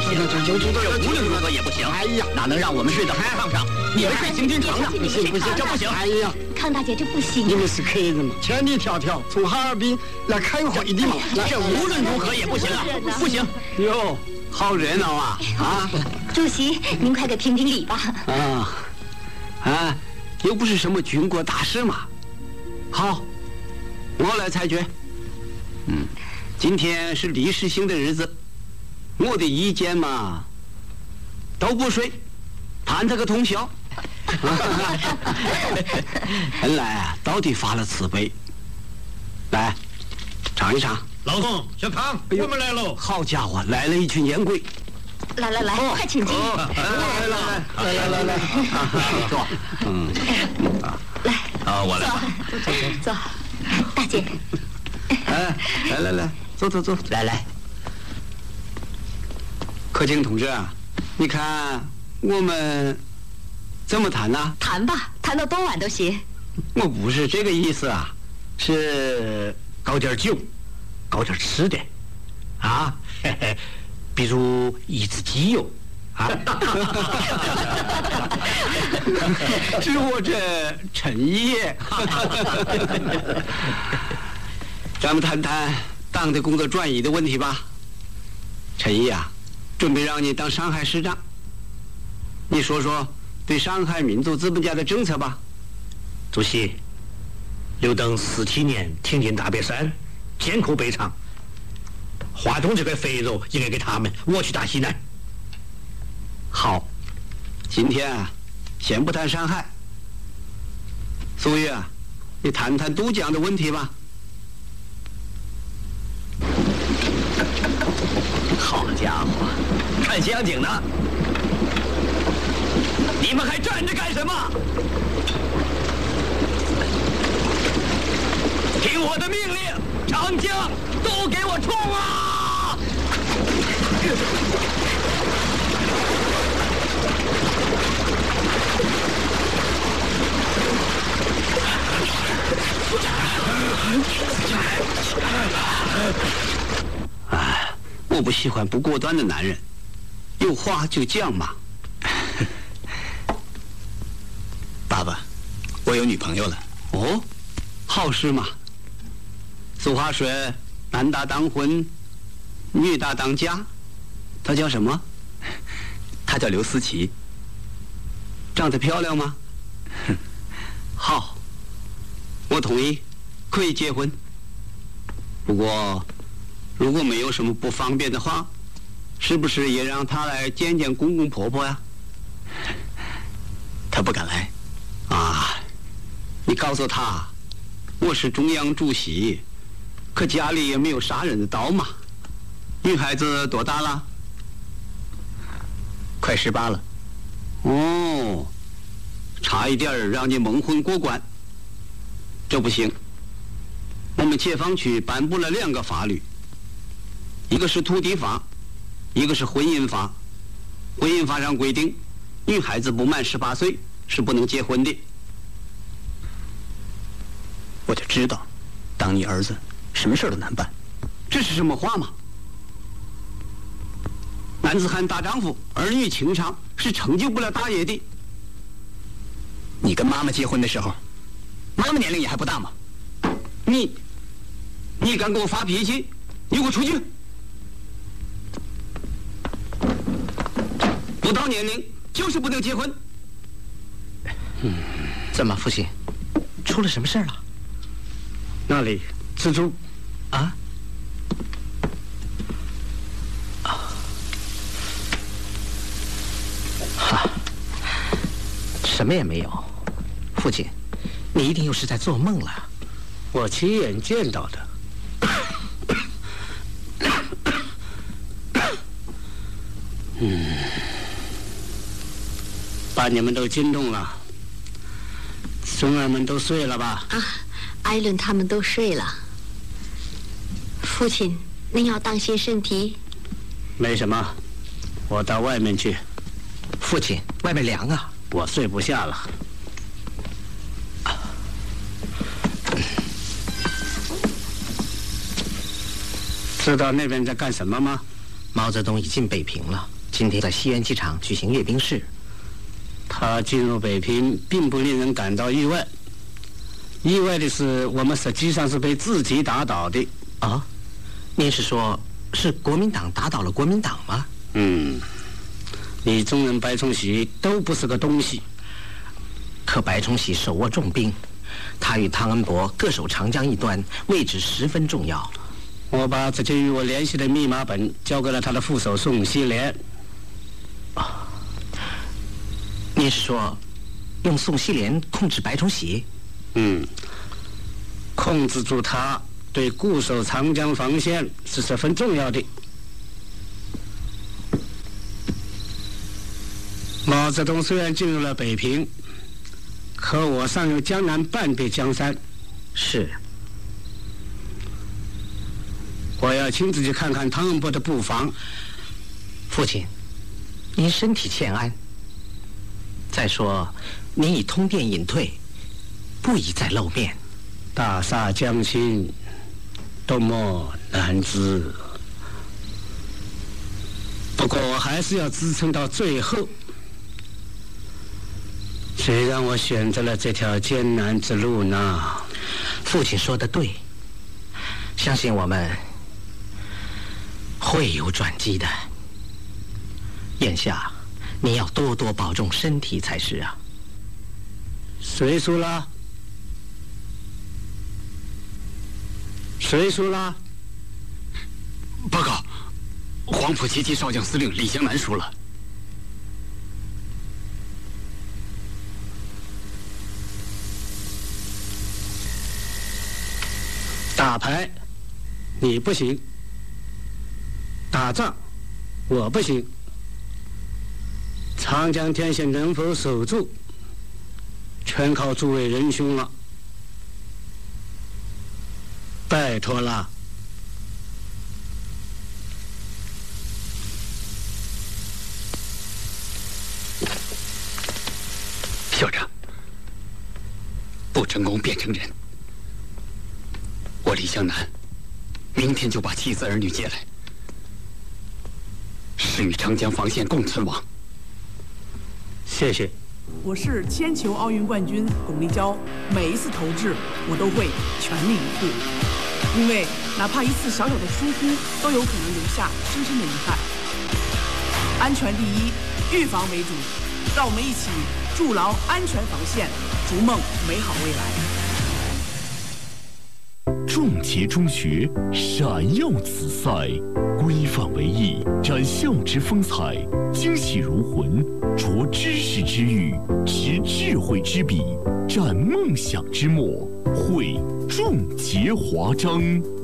这无论如何也不行。哎呀，哪能让我们睡在台炕上？你们睡行军床的，不行，这不行。哎呀， 康大姐，这不行。 你们是客人嘛，千里迢迢从哈尔滨来开会的嘛， 这无论如何也不行啊，不行。 哟，好热闹啊！啊， 主席，您快给评评理吧。 又不是什么军国大事嘛。好，我来裁决。今天是历史性的日子，我的意见嘛，都不睡，判他个通宵。恩来啊，到底发了慈悲。来，尝一尝。 老宋，小康，我们来喽！ 好家伙，来了一群烟鬼。 来，快请进。 来，坐。 来， 我来。 坐，大姐。 来，坐， 来。 柯青同志啊，你看我们怎么谈呢？ 谈吧，谈到多晚都行。 我不是这个意思啊，是搞点酒，搞点吃的，啊，比如一只鸡肉，啊，是我这陈爷。咱们谈谈党的工作转移的问题吧。陈毅啊，准备让你当上海市长，你说说对上海民族资本家的政策吧。 主席，刘登47年挺进大别山，艰苦北长，华东这块肥肉应该给他们，我去打西南。 好，今天啊，先不谈上海。苏玉啊，你谈谈都江的问题吧。 好家伙，看西洋景呢！你们还站着干什么？听我的命令，长江都给我冲啊！ 我不喜欢不果断的男人，有话就讲嘛。 爸爸，我有女朋友了。 哦，好事嘛。俗话说，男大当婚，女大当嫁。她叫什么？ 她叫刘思琪。 长得漂亮吗？好，我同意，可以结婚。不过，如果没有什么不方便的话，是不是也让她来见见公公婆婆呀？ 她不敢来。 啊，你告诉她，我是中央主席，可家里也没有杀人的刀嘛。女孩子多大了？ 快18了。 哦，差一点让你蒙混过关。这不行，我们解放区颁布了2个法律，一个是土地法，一个是婚姻法。婚姻法上规定，女孩子不满18岁是不能结婚的。 我就知道，当你儿子什么事都难办。 这是什么话吗？男子汉大丈夫，儿女情长，是成就不了大业的。 你跟妈妈结婚的时候，妈妈年龄也还不大嘛。 你敢给我发脾气？你给我出去！不到年龄就是不能结婚。 怎么，父亲，出了什么事了？ 那里蜘蛛啊？什么也没有。父亲，你一定又是在做梦了。 我亲眼见到的。把你们都惊动了。孙儿们都睡了吧？ 啊，艾伦他们都睡了。父亲，您要当心身体。 没什么，我到外面去。 父亲，外面凉啊。 我睡不下了。知道那边在干什么吗？ 毛泽东已进北平了。 今天在西安机场举行阅兵式。 他进入北平并不令人感到意外，意外的是我们实际上是被自己打倒的。 啊，您是说，是国民党打倒了国民党吗？ 李宗仁、白崇禧都不是个东西。 可白崇禧手握重兵，他与汤恩伯各守长江一端，位置十分重要。 我把这些与我联系的密码本交给了他的副手宋希濂。 您是说，用宋希濂控制白崇禧？ 控制住他，对固守长江防线是十分重要的。毛泽东虽然进入了北平，可我尚有江南半壁江山。 是。 我要亲自去看看汤恩伯的布防。 父亲，您身体欠安。再说，您已通电隐退，不宜再露面。 大厦将倾，多么难知。不过我还是要支撑到最后。谁让我选择了这条艰难之路呢？ 父亲说得对，相信我们会有转机的。眼下，您要多多保重身体才是啊。 谁输了？谁输了？ 报告，黄埔7期少将司令李香南输了。 打牌，你不行；打仗，我不行。长江天险能否守住，全靠诸位仁兄了。拜托了。 校长，不成功便成仁。我李香南明天就把妻子儿女接来，誓与长江防线共存亡。 谢谢。 我是铅球奥运冠军巩立姣，每一次投掷我都会全力以赴，因为哪怕一次小小的疏忽，都有可能留下深深的遗憾。安全第一，预防为主，让我们一起筑牢安全防线，逐梦美好未来。 壮杰中学闪耀紫赛，规范为艺，展校之风采，精细如魂，着知识之欲，持智慧之笔，展梦想之墨，绘重节华章。